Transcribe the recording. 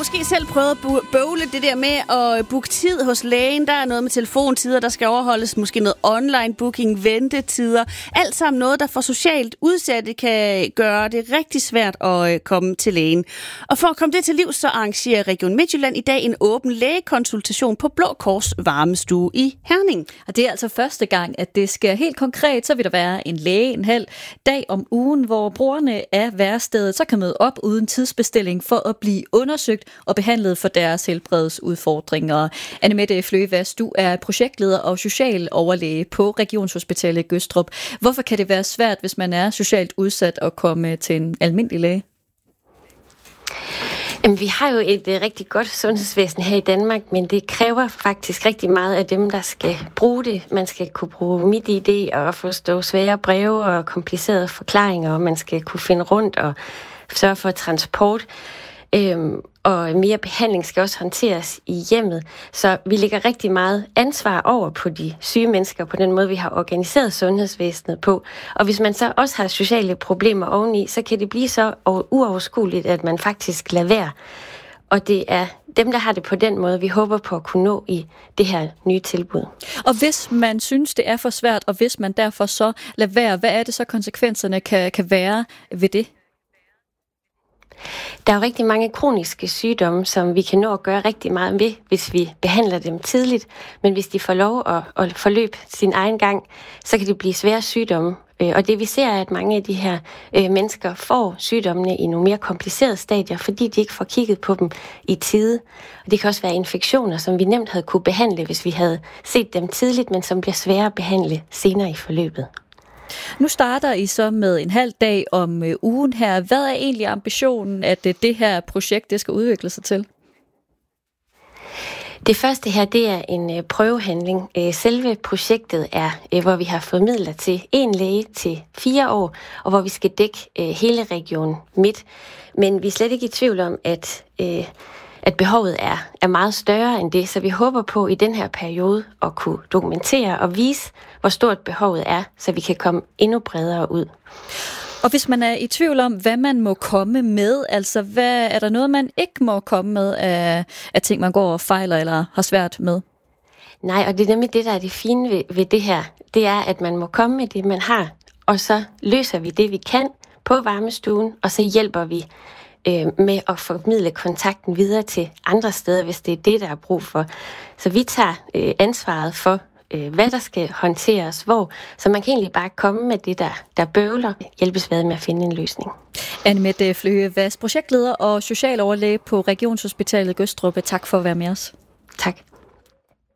måske selv prøvet at bøvle det der med at booke tid hos lægen. Der er noget med telefontider, der skal overholdes. Måske noget online booking, ventetider. Alt sammen noget, der for socialt udsatte kan gøre det rigtig svært at komme til lægen. Og for at komme det til livs, så arrangerer Region Midtjylland i dag en åben lægekonsultation på Blå Kors varmestue i Herning. Og det er altså første gang, at det sker helt konkret. Så vil der være en læge en halv dag om ugen, hvor brugerne af værestedet så kan møde op uden tidsbestilling for at blive undersøgt og behandlet for deres helbredsudfordringer. Annemette Fløgevas, du er projektleder og socialoverlæge på Regionshospitalet Gødstrup. Hvorfor kan det være svært, hvis man er socialt udsat at komme til en almindelig læge? Jamen, vi har jo et rigtig godt sundhedsvæsen her i Danmark, men det kræver faktisk rigtig meget af dem, der skal bruge det. Man skal kunne bruge MitID og forstå svære breve og komplicerede forklaringer, og man skal kunne finde rundt og sørge for transport. Og mere behandling skal også håndteres i hjemmet. Så vi lægger rigtig meget ansvar over på de syge mennesker på den måde, vi har organiseret sundhedsvæsenet på. Og hvis man så også har sociale problemer oveni, så kan det blive så uoverskueligt, at man faktisk lader være. Og det er dem, der har det på den måde, vi håber på at kunne nå i det her nye tilbud. Og hvis man synes, det er for svært, og hvis man derfor så lader være, hvad er det så konsekvenserne kan være ved det? Der er jo rigtig mange kroniske sygdomme, som vi kan nå at gøre rigtig meget ved, hvis vi behandler dem tidligt. Men hvis de får lov at forløbe sin egen gang, så kan det blive svære sygdomme. Og det vi ser er, at mange af de her mennesker får sygdommene i nogle mere komplicerede stadier, fordi de ikke får kigget på dem i tide. Og det kan også være infektioner, som vi nemt havde kunne behandle, hvis vi havde set dem tidligt, men som bliver svære at behandle senere i forløbet. Nu starter I så med en halv dag om ugen her. Hvad er egentlig ambitionen, at det her projekt det skal udvikle sig til? Det første her, det er en prøvehandling. Selve projektet er, hvor vi har fået midler til en læge til 4 år, og hvor vi skal dække hele Region Midt. Men vi er slet ikke i tvivl om, at behovet er meget større end det, så vi håber på i den her periode at kunne dokumentere og vise, hvor stort behovet er, så vi kan komme endnu bredere ud. Og hvis man er i tvivl om, hvad man må komme med, altså er der noget, man ikke må komme med af ting, man går og fejler eller har svært med? Nej, og det er nemlig det, der er det fine ved det her. Det er, at man må komme med det, man har, og så løser vi det, vi kan på varmestuen, og så hjælper vi med at formidle kontakten videre til andre steder, hvis det er det, der er brug for. Så vi tager ansvaret for, hvad der skal håndteres hvor, så man kan egentlig bare komme med det, der bøvler, hjælpes med at finde en løsning. Annemette Fløgevas, projektleder og socialoverlæge på Regionshospitalet Gødstrup. Tak for at være med os.